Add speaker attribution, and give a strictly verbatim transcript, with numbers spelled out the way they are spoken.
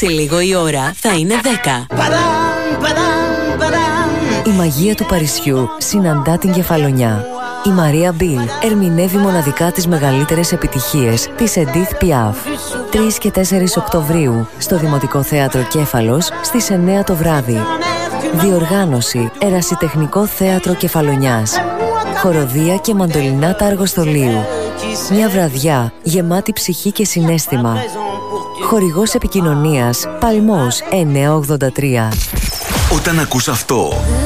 Speaker 1: Σε λίγο η ώρα θα είναι δέκα.
Speaker 2: Η μαγεία του Παρισιού συναντά την Κεφαλονιά. Η Μαρία Μπιλ ερμηνεύει μοναδικά τις μεγαλύτερες επιτυχίες της Edith Piaf. τρεις και τέσσερις Οκτωβρίου στο Δημοτικό Θέατρο Κέφαλος στις εννέα το βράδυ. Διοργάνωση Ερασιτεχνικό Θέατρο Κεφαλονιάς. Χοροδία και μαντολινάτα αργοστολίου. Μια βραδιά γεμάτη ψυχή και συναίσθημα. Χορηγός επικοινωνίας Παλμός εννιακόσια ογδόντα τρία.
Speaker 3: Όταν ακούς αυτό,